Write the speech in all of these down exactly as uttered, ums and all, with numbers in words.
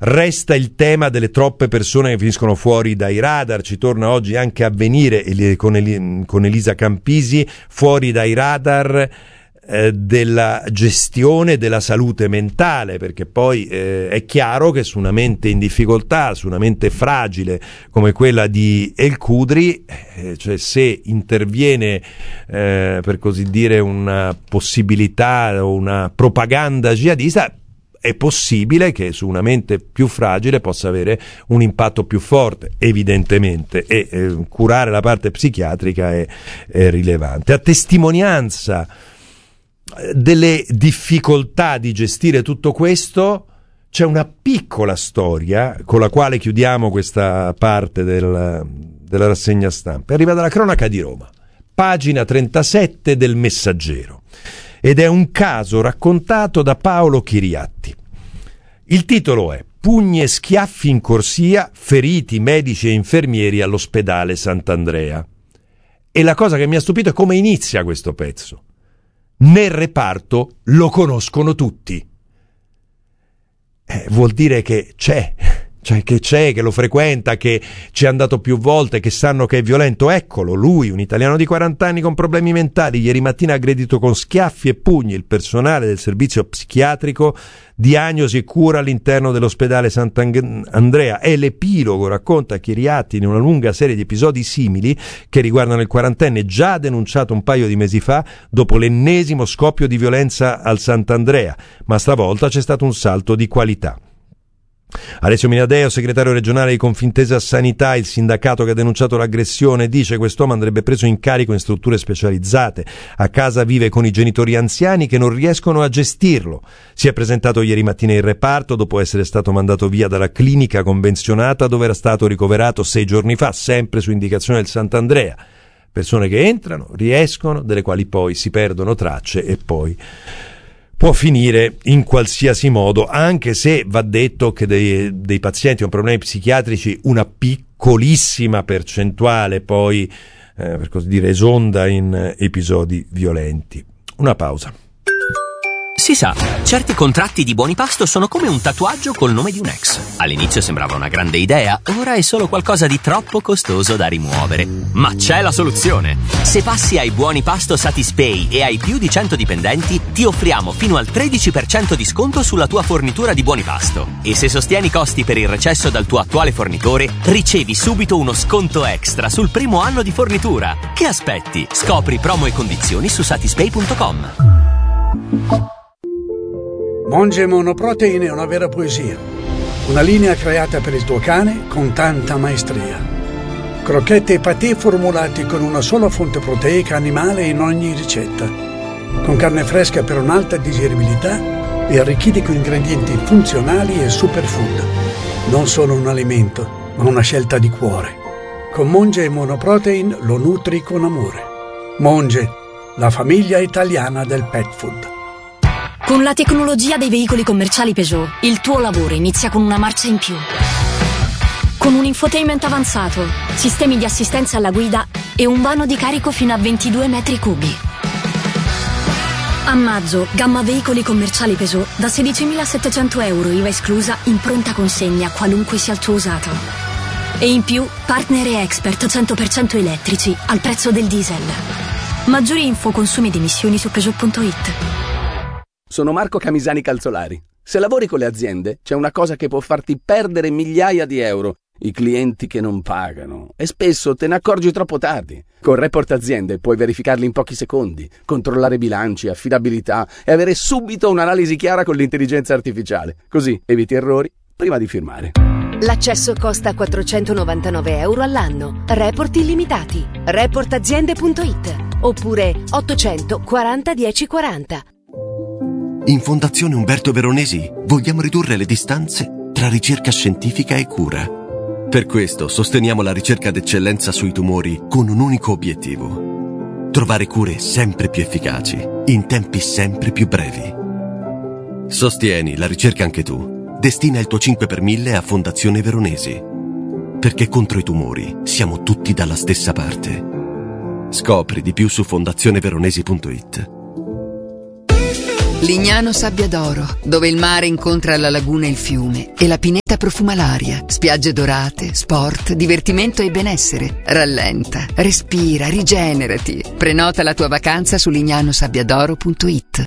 Resta il tema delle troppe persone che finiscono fuori dai radar, ci torna oggi anche a venire con, El- con Elisa Campisi, fuori dai radar eh, della gestione della salute mentale, perché poi eh, è chiaro che su una mente in difficoltà, su una mente fragile come quella di El Kudri, eh, cioè se interviene eh, per così dire una possibilità o una propaganda jihadista, è possibile che su una mente più fragile possa avere un impatto più forte, evidentemente, e eh, curare la parte psichiatrica è, è rilevante. A testimonianza delle difficoltà di gestire tutto questo c'è una piccola storia con la quale chiudiamo questa parte del, della rassegna stampa. È arrivata la cronaca di Roma, pagina trentasette del Messaggero, ed è un caso raccontato da Paolo Chiriatti. Il titolo è "Pugni e schiaffi in corsia, feriti medici e infermieri all'ospedale Sant'Andrea". E la cosa che mi ha stupito è come inizia questo pezzo. Nel reparto lo conoscono tutti. Eh, vuol dire che c'è, cioè che c'è, che lo frequenta, che ci è andato più volte, che sanno che è violento. Eccolo, lui, un italiano di quaranta anni con problemi mentali, ieri mattina ha aggredito con schiaffi e pugni il personale del servizio psichiatrico, diagnosi e cura all'interno dell'ospedale Sant'Andrea. È l'epilogo, racconta Chiriatti, in una lunga serie di episodi simili che riguardano il quarantenne già denunciato un paio di mesi fa dopo l'ennesimo scoppio di violenza al Sant'Andrea, ma stavolta c'è stato un salto di qualità. Alessio Minadeo, segretario regionale di Confintesa Sanità, il sindacato che ha denunciato l'aggressione, dice: quest'uomo andrebbe preso in carico in strutture specializzate. A casa vive con i genitori anziani che non riescono a gestirlo. Si è presentato ieri mattina in reparto dopo essere stato mandato via dalla clinica convenzionata dove era stato ricoverato sei giorni fa, sempre su indicazione del Sant'Andrea. Persone che entrano, riescono, delle quali poi si perdono tracce e poi può finire in qualsiasi modo, anche se va detto che dei, dei pazienti con problemi psichiatrici una piccolissima percentuale poi, eh, per così dire, esonda in episodi violenti. Una pausa. Si sa, certi contratti di Buonipasto sono come un tatuaggio col nome di un ex. All'inizio sembrava una grande idea, ora è solo qualcosa di troppo costoso da rimuovere. Ma c'è la soluzione! Se passi ai Buonipasto Satispay e hai più di cento dipendenti, ti offriamo fino al tredici per cento di sconto sulla tua fornitura di Buonipasto. E se sostieni i costi per il recesso dal tuo attuale fornitore, ricevi subito uno sconto extra sul primo anno di fornitura. Che aspetti? Scopri promo e condizioni su satispay punto com. Monge Monoprotein è una vera poesia. Una linea creata per il tuo cane con tanta maestria. Crocchette e patè formulati con una sola fonte proteica animale in ogni ricetta. Con carne fresca per un'alta digeribilità e arricchiti con ingredienti funzionali e superfood. Non solo un alimento, ma una scelta di cuore. Con Monge Monoprotein lo nutri con amore. Monge, la famiglia italiana del pet food. Con la tecnologia dei veicoli commerciali Peugeot, il tuo lavoro inizia con una marcia in più. Con un infotainment avanzato, sistemi di assistenza alla guida e un vano di carico fino a ventidue metri cubi. A maggio, gamma veicoli commerciali Peugeot da sedicimilasettecento euro I V A esclusa in pronta consegna, qualunque sia il tuo usato. E in più, partner e expert cento per cento elettrici al prezzo del diesel. Maggiori info, consumi ed emissioni su Peugeot punto it. Sono Marco Camisani Calzolari. Se lavori con le aziende, c'è una cosa che può farti perdere migliaia di euro: i clienti che non pagano. E spesso te ne accorgi troppo tardi. Con Report Aziende puoi verificarli in pochi secondi, controllare bilanci, affidabilità e avere subito un'analisi chiara con l'intelligenza artificiale. Così eviti errori prima di firmare. L'accesso costa quattrocentonovantanove euro all'anno. Report illimitati. report aziende punto it oppure ottocento quaranta dieci quaranta. In Fondazione Umberto Veronesi vogliamo ridurre le distanze tra ricerca scientifica e cura. Per questo sosteniamo la ricerca d'eccellenza sui tumori con un unico obiettivo: trovare cure sempre più efficaci, in tempi sempre più brevi. Sostieni la ricerca anche tu. Destina il tuo cinque per mille a Fondazione Veronesi. Perché contro i tumori siamo tutti dalla stessa parte. Scopri di più su fondazioneveronesi punto it. Lignano Sabbia d'Oro, dove il mare incontra la laguna e il fiume e la pineta profuma l'aria. Spiagge dorate, sport, divertimento e benessere. Rallenta, respira, rigenerati. Prenota la tua vacanza su lignano sabbiadoro punto it.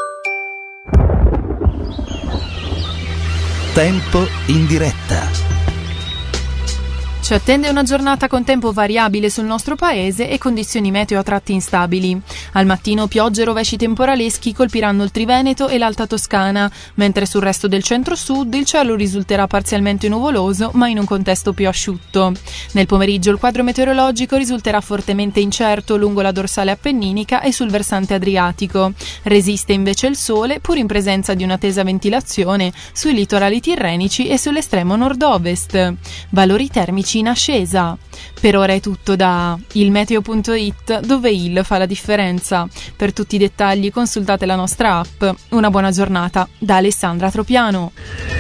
Tempo in diretta. Ci attende una giornata con tempo variabile sul nostro paese e condizioni meteo a tratti instabili. Al mattino piogge e rovesci temporaleschi colpiranno il Triveneto e l'Alta Toscana, mentre sul resto del centro-sud il cielo risulterà parzialmente nuvoloso ma in un contesto più asciutto. Nel pomeriggio il quadro meteorologico risulterà fortemente incerto lungo la dorsale appenninica e sul versante adriatico. Resiste invece il sole, pur in presenza di una tesa ventilazione, sui litorali tirrenici e sull'estremo nord-ovest. Valori termici in ascesa. Per ora è tutto da il meteo punto it, dove il fa la differenza. Per tutti i dettagli consultate la nostra app. Una buona giornata da Alessandra Tropiano.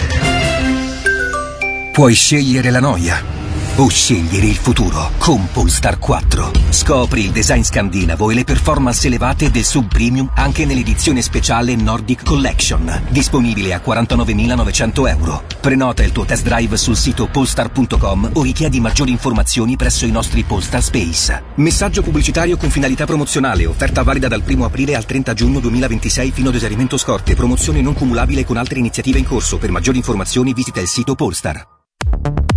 Puoi scegliere la noia o scegliere il futuro con Polestar quattro. Scopri il design scandinavo e le performance elevate del sub premium anche nell'edizione speciale Nordic Collection, disponibile a quarantanovemilanovecento euro. Prenota il tuo test drive sul sito polestar punto com o richiedi maggiori informazioni presso i nostri Polestar Space. Messaggio pubblicitario con finalità promozionale, offerta valida dal primo aprile al trenta giugno duemilaventisei fino ad esaurimento scorte, promozione non cumulabile con altre iniziative in corso. Per maggiori informazioni visita il sito Polestar.